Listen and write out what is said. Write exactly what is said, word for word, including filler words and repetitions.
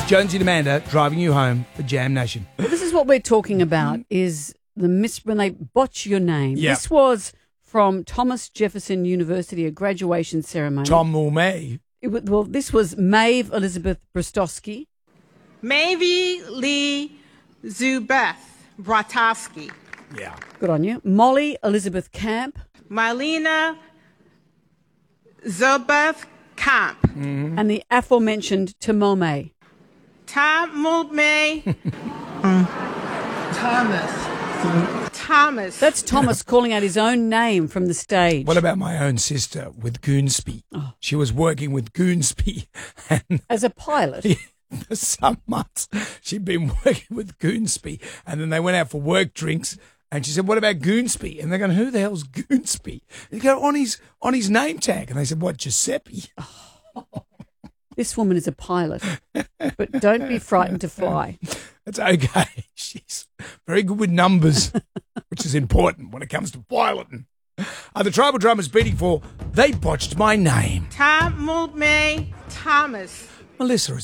Jonesy and Amanda driving you home for Jam Nation. This is what we're talking about, is the mis- when they botch your name. Yep. This was from Thomas Jefferson University, a graduation ceremony. Tom Mulmay. It was, well, this was Maeve Elizabeth Brostowski. Maeve Lee Zubeth Bratowski. Yeah. Good on you. Molly Elizabeth Camp. Marlena Zubeth Camp. Mm-hmm. And the aforementioned Tamome. Tom Mulmay. Thomas. Thomas. That's Thomas calling out his own name from the stage. What about my own sister with Goonsby? Oh. She was working with Goonsby, and As a pilot. for some months she'd been working with Goonsby, and then they went out for work drinks, and she said, "What about Goonsby?" And they're going, "Who the hell's Goonsby?" And they go, on his on his name tag, and they said, "What, Giuseppe?" This woman is a pilot, but don't be frightened to fly. It's okay. She's very good with numbers, which is important when it comes to piloting. Uh, the Tribal Drummers beating for They Botched My Name. Tom Mulmay Thomas. Melissa,